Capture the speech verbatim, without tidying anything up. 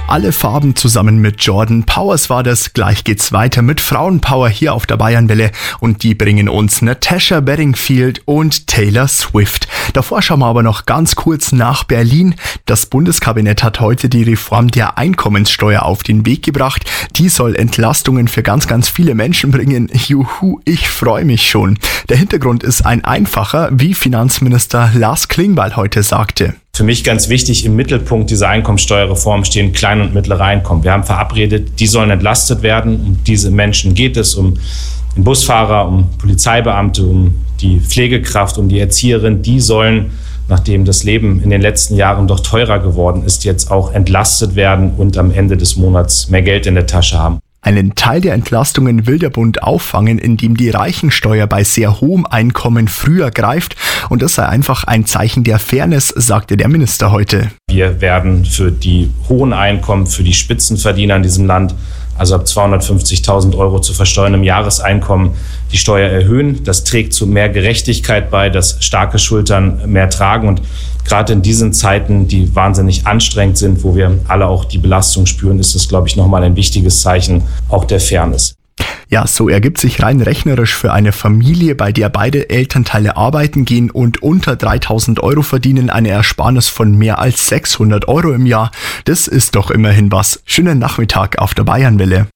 Alle Farben zusammen mit Jordan Powers war das. Gleich geht's weiter mit Frauenpower hier auf der Bayernwelle und die bringen uns Natasha Bedingfield und Taylor Swift. Davor schauen wir aber noch ganz kurz nach Berlin. Das Bundeskabinett hat heute die Reform der Einkommenssteuer auf den Weg gebracht. Die soll Entlastungen für ganz, ganz viele Menschen bringen. Juhu, ich freue mich schon. Der Hintergrund ist ein einfacher, wie Finanzminister Lars Klingbeil heute sagte. Für mich ganz wichtig, im Mittelpunkt dieser Einkommensteuerreform stehen kleine und mittlere Einkommen. Wir haben verabredet, die sollen entlastet werden. Um diese Menschen geht es, um den Busfahrer, um Polizeibeamte, um die Pflegekraft, um die Erzieherin. Die sollen, nachdem das Leben in den letzten Jahren doch teurer geworden ist, jetzt auch entlastet werden und am Ende des Monats mehr Geld in der Tasche haben. Einen Teil der Entlastungen will der Bund auffangen, indem die Reichensteuer bei sehr hohem Einkommen früher greift. Und das sei einfach ein Zeichen der Fairness, sagte der Minister heute. Wir werden für die hohen Einkommen, für die Spitzenverdiener in diesem Land, also ab zweihundertfünfzigtausend Euro zu versteuerndem Jahreseinkommen, die Steuer erhöhen. Das trägt zu mehr Gerechtigkeit bei, dass starke Schultern mehr tragen. Und gerade in diesen Zeiten, die wahnsinnig anstrengend sind, wo wir alle auch die Belastung spüren, ist das, glaube ich, nochmal ein wichtiges Zeichen auch der Fairness. Ja, so ergibt sich rein rechnerisch für eine Familie, bei der beide Elternteile arbeiten gehen und unter dreitausend Euro verdienen, eine Ersparnis von mehr als sechshundert Euro im Jahr. Das ist doch immerhin was. Schönen Nachmittag auf der Bayernwelle.